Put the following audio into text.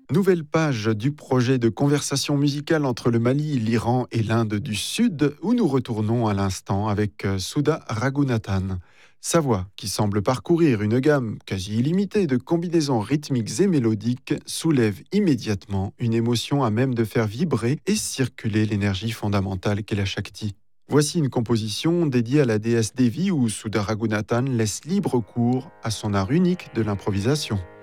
Nouvelle page du projet de conversation musicale entre le Mali, l'Iran et l'Inde du Sud, où nous retournons à l'instant avec Souda Raghunathan. Sa voix, qui semble parcourir une gamme quasi illimitée de combinaisons rythmiques et mélodiques, soulève immédiatement une émotion à même de faire vibrer et circuler l'énergie fondamentale qu'est la Shakti. Voici une composition dédiée à la déesse Devi où Souda Raghunathan laisse libre cours à son art unique de l'improvisation.